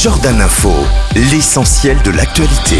Jordan Info, l'essentiel de l'actualité.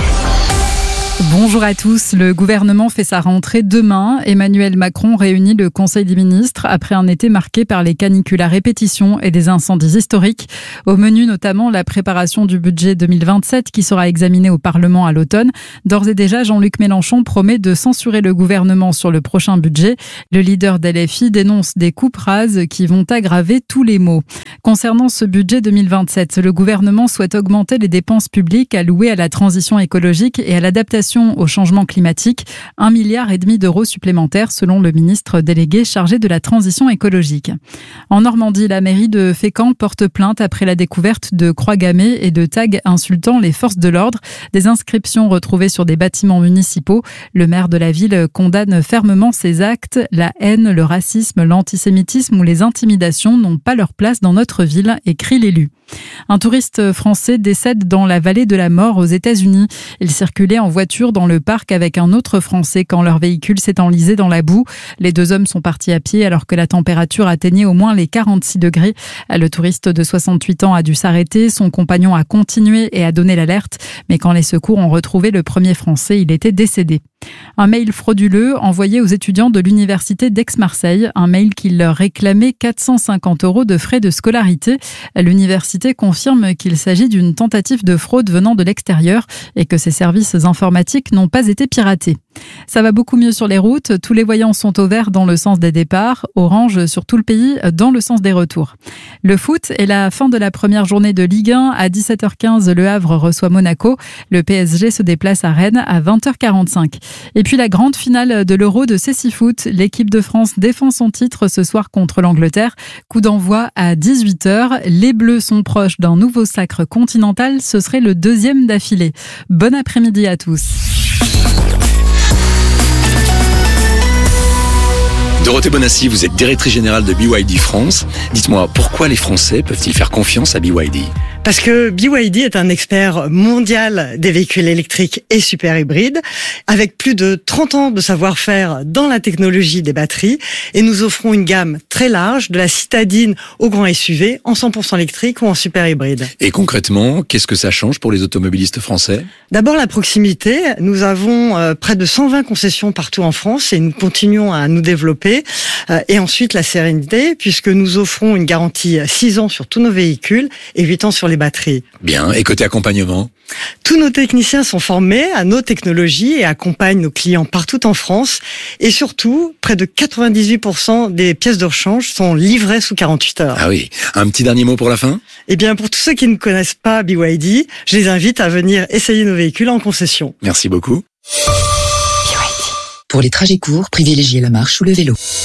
Bonjour à tous. Le gouvernement fait sa rentrée demain. Emmanuel Macron réunit le Conseil des ministres après un été marqué par les canicules à répétition et des incendies historiques. Au menu notamment la préparation du budget 2027 qui sera examiné au Parlement à l'automne. D'ores et déjà, Jean-Luc Mélenchon promet de censurer le gouvernement sur le prochain budget. Le leader d'LFI dénonce des coupes rases qui vont aggraver tous les maux. Concernant ce budget 2027, le gouvernement souhaite augmenter les dépenses publiques allouées à la transition écologique et à l'adaptation au changement climatique, 1,5 milliard d'euros supplémentaires selon le ministre délégué chargé de la transition écologique. En Normandie, la mairie de Fécamp porte plainte après la découverte de croix gammées et de tags insultant les forces de l'ordre, des inscriptions retrouvées sur des bâtiments municipaux. Le maire de la ville condamne fermement ces actes. La haine, le racisme, l'antisémitisme ou les intimidations n'ont pas leur place dans notre ville, écrit l'élu. Un touriste français décède dans la vallée de la mort aux États-Unis. Il circulait en voiture dans le parc avec un autre Français quand leur véhicule s'est enlisé dans la boue. Les deux hommes sont partis à pied alors que la température atteignait au moins les 46 degrés. Le touriste de 68 ans a dû s'arrêter. Son compagnon a continué et a donné l'alerte. Mais quand les secours ont retrouvé le premier Français, il était décédé. Un mail frauduleux envoyé aux étudiants de l'université d'Aix-Marseille, un mail qui leur réclamait 450 € de frais de scolarité. L'université confirme qu'il s'agit d'une tentative de fraude venant de l'extérieur et que ses services informatiques n'ont pas été piratés. Ça va beaucoup mieux sur les routes, tous les voyants sont au vert dans le sens des départs, orange sur tout le pays dans le sens des retours. Le foot est la fin de la première journée de Ligue 1. À 17h15, Le Havre reçoit Monaco. Le PSG se déplace à Rennes à 20h45. Et puis la grande finale de l'Euro de Cécifoot. L'équipe de France défend son titre ce soir contre l'Angleterre. Coup d'envoi à 18h. Les Bleus sont proches d'un nouveau sacre continental. Ce serait le 2e d'affilée. Bon après-midi à tous. Dorothée Bonassi, vous êtes directrice générale de BYD France. Dites-moi, pourquoi les Français peuvent-ils faire confiance à BYD ? Parce que BYD est un expert mondial des véhicules électriques et super hybrides, avec plus de 30 ans de savoir-faire dans la technologie des batteries, et nous offrons une gamme très large, de la citadine au grand SUV, en 100% électrique ou en super hybride. Et concrètement, qu'est-ce que ça change pour les automobilistes français ? D'abord la proximité, nous avons près de 120 concessions partout en France et nous continuons à nous développer. Et ensuite la sérénité, puisque nous offrons une garantie 6 ans sur tous nos véhicules et 8 ans sur les batteries. Bien, et côté accompagnement ? Tous nos techniciens sont formés à nos technologies et accompagnent nos clients partout en France. Et surtout, près de 98% des pièces de rechange sont livrées sous 48 heures. Ah oui, un petit dernier mot pour la fin ? Eh bien, pour tous ceux qui ne connaissent pas BYD, je les invite à venir essayer nos véhicules en concession. Merci beaucoup. Pour les trajets courts, privilégiez la marche ou le vélo.